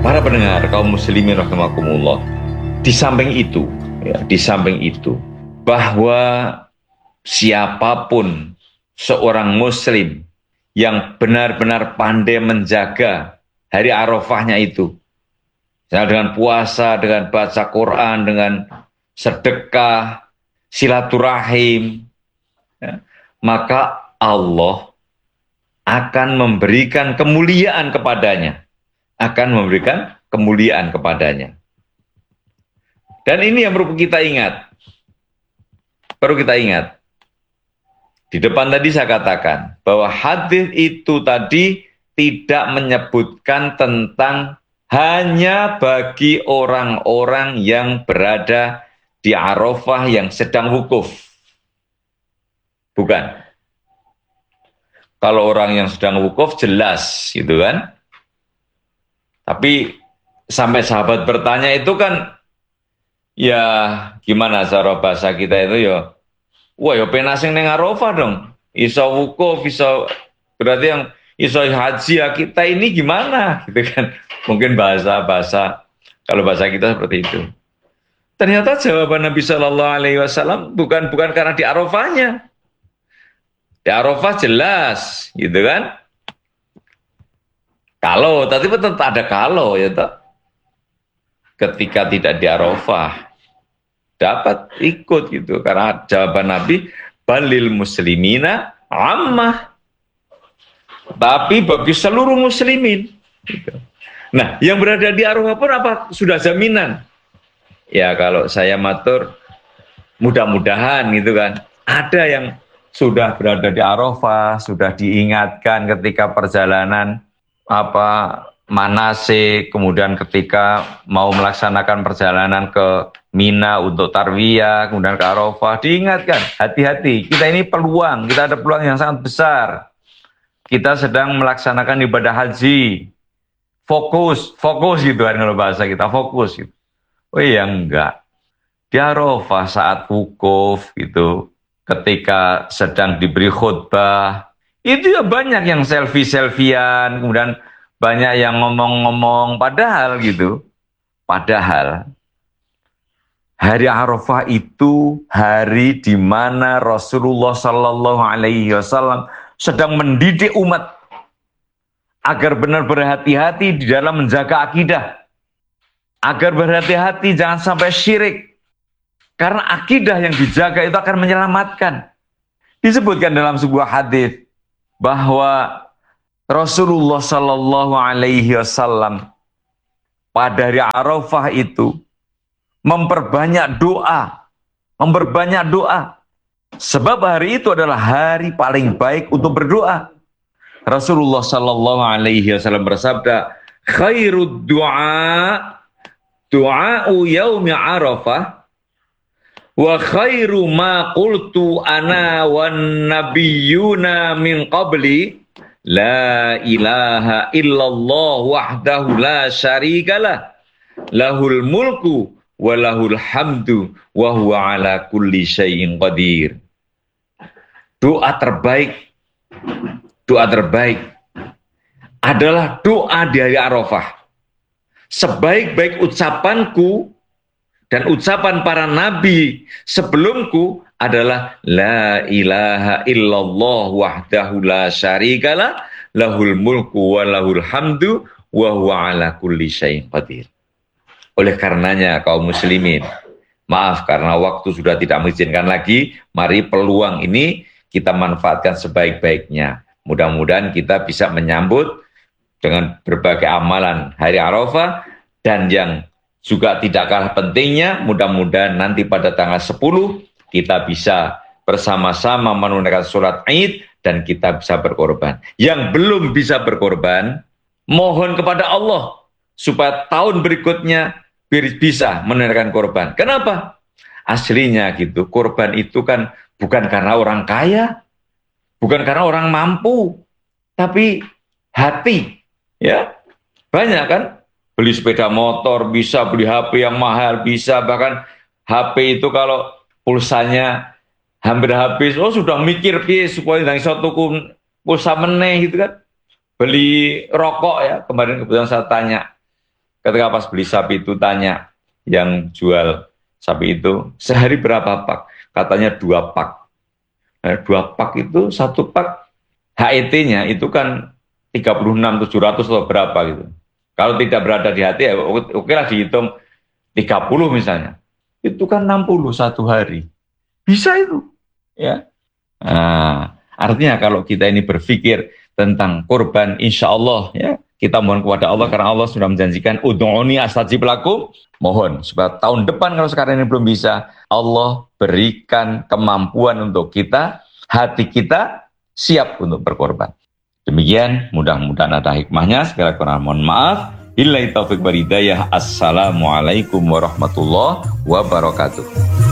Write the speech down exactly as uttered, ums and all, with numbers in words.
Para pendengar kaum muslimin rahimakumullah, di samping itu, ya, di samping itu, bahwa siapapun seorang muslim yang benar-benar pandai menjaga hari Arafahnya itu, misalnya dengan puasa, dengan baca Quran, dengan sedekah, silaturahim, ya, maka Allah akan memberikan kemuliaan kepadanya. akan memberikan kemuliaan kepadanya. Dan ini yang perlu kita ingat. Perlu kita ingat. Di depan tadi saya katakan bahwa hadis itu tadi tidak menyebutkan tentang hanya bagi orang-orang yang berada di Arafah yang sedang wukuf. Bukan. Kalau orang yang sedang wukuf jelas gitu kan. Tapi sampai sahabat bertanya itu kan, ya gimana cara bahasa kita itu ya, wah ya penasing neng Arafah dong, iso wukuf, iso berarti yang iso haji ya kita ini gimana gitu kan, mungkin bahasa-bahasa, kalau bahasa kita seperti itu. Ternyata jawaban Nabi Shallallahu Alaihi Wasallam bukan bukan karena di Arafahnya, di Arafah jelas gitu kan. Kalau, tapi tetap ada kalau ya toh. Ketika tidak di Arafah dapat ikut gitu karena jawaban Nabi balil muslimina ammah. Tapi bagi seluruh muslimin. Gitu. Nah, yang berada di Arafah pun apa sudah jaminan? Ya kalau saya matur mudah-mudahan gitu kan. Ada yang sudah berada di Arafah, sudah diingatkan ketika perjalanan apa manasik, kemudian ketika mau melaksanakan perjalanan ke Mina untuk tarwiyah, kemudian ke Arafah, diingatkan, hati-hati, kita ini peluang, kita ada peluang yang sangat besar. Kita sedang melaksanakan ibadah haji, fokus, fokus gitu kan kalau bahasa kita, fokus gitu. Oh iya enggak, di Arafah saat wukuf gitu, ketika sedang diberi khutbah, itu ya banyak yang selfie-selfian, kemudian banyak yang ngomong-ngomong, padahal gitu, padahal hari Arafah itu hari di mana Rasulullah Shallallahu Alaihi Wasallam sedang mendidik umat agar benar berhati-hati di dalam menjaga akidah, agar berhati-hati jangan sampai syirik, karena akidah yang dijaga itu akan menyelamatkan. Disebutkan dalam sebuah hadis bahwa Rasulullah Shallallahu Alaihi Wasallam pada hari Arafah itu memperbanyak doa, memperbanyak doa. Sebab hari itu adalah hari paling baik untuk berdoa. Rasulullah Shallallahu Alaihi Wasallam bersabda, "Khairud doa, doa'u yaumi Arafah, wa khairu ma qultu ana wan nabiyyuna min qabli." La ilaha illallah wahdahu la syarikalah lahul mulku wa lahul hamdu wa huwa ala kulli syai'in qadir. Doa terbaik, doa terbaik adalah doa di hari Arafah. Sebaik-baik ucapanku dan ucapan para nabi sebelumku adalah la ilaha illallah wahdahu la syarikalah lahul mulku wa lahul hamdu wa huwa ala kulli syai'in qadir. Oleh karenanya kaum muslimin, maaf karena waktu sudah tidak mengizinkan lagi, mari peluang ini kita manfaatkan sebaik-baiknya. Mudah-mudahan kita bisa menyambut dengan berbagai amalan hari Arafah, dan yang juga tidak kalah pentingnya, mudah-mudahan nanti pada tanggal sepuluh kita bisa bersama-sama menunaikan sholat Id dan kita bisa berkorban. Yang belum bisa berkorban, mohon kepada Allah supaya tahun berikutnya bisa menunaikan korban. Kenapa? Aslinya gitu, korban itu kan bukan karena orang kaya, bukan karena orang mampu, tapi hati. Ya, banyak kan? Beli sepeda motor bisa, beli H P yang mahal bisa, bahkan H P itu kalau pulsanya hampir habis, oh sudah mikir piye supaya nang iso tuku pulsa meneh gitu kan. Beli rokok ya, kemarin kebetulan saya tanya Ketika pas beli sapi itu tanya yang jual sapi itu, sehari berapa pak? Katanya dua pak. Nah, dua pak itu, satu pak H E T-nya itu kan tiga puluh enam tujuh ratus atau berapa gitu. Kalau tidak berada di hati, ya oke lah dihitung tiga puluh misalnya. Itu kan enam puluh satu hari. Bisa itu. Ya. Nah, artinya kalau kita ini berpikir tentang korban, insya Allah ya, kita mohon kepada Allah karena Allah sudah menjanjikan ud'uni astajib lakum. Mohon supaya tahun depan kalau sekarang ini belum bisa, Allah berikan kemampuan untuk kita, hati kita siap untuk berkorban. Demikian, mudah-mudahan ada hikmahnya. Segala kurang mohon maaf. Billahi taufiq wal hidayah. Assalamualaikum warahmatullahi wabarakatuh.